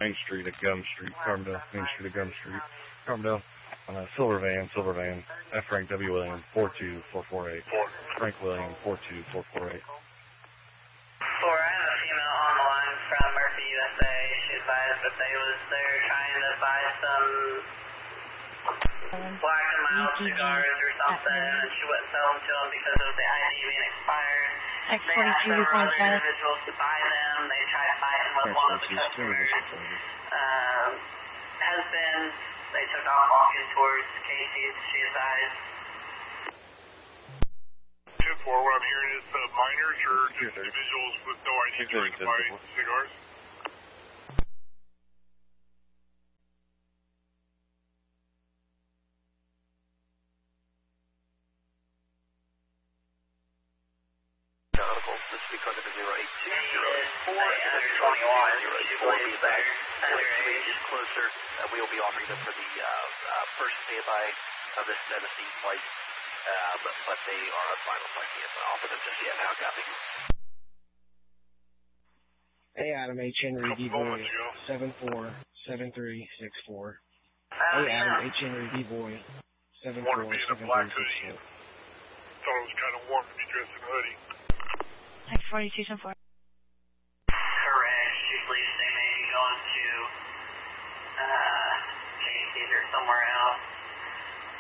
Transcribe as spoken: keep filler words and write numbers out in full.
Main Street at Gum Street, Carbondale, Main Street at Gum Street, Carbondale, uh, silver van, silver van, F. Frank W. William, four two four four eight, Frank William, four two four four eight. Four, I have a female on the line from Murphy, U S A. She advised that they was there trying to buy some Black and Mild cigars or something, and she wouldn't sell them to them because of the I D being expired. X They asked forty-two several other five. individuals to buy them. They tried fighting with one of the customers. Um, has been, they took off walking towards Casey's, she advised. ten four, what I'm hearing is uh, minors or just individuals with no I D trying to buy cigars? The speaker on the zero eight two zero four under twenty-one. zero She four believes be they're back underage. is closer. Uh, we will be offering them for the uh, uh, first standby of this Tennessee flight, uh, but, but they are on final flight. Can't offer them just yet. Now, copy. Hey, Adam H. Henry, D-Boy, seven four seven three six four. Hey, Adam H. Henry, D-Boy, seven four seven three six four. Thought it was kind of warm to be dressed in a hoodie. X forty-two seven four.